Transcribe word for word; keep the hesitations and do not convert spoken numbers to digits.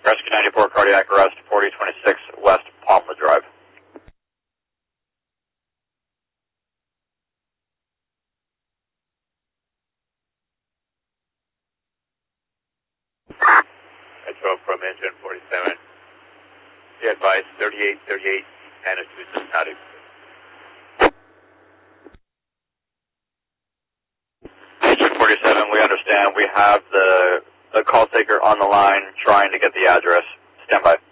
Rescue ninety-four, cardiac arrest, forty twenty-six West Palmer Drive. Metro from engine forty-seven. Be advised, thirty-eight thirty-eight, Massachusetts County. Engine forty-seven, we understand. We have the, the call taker on the line trying to get the address. Stand by.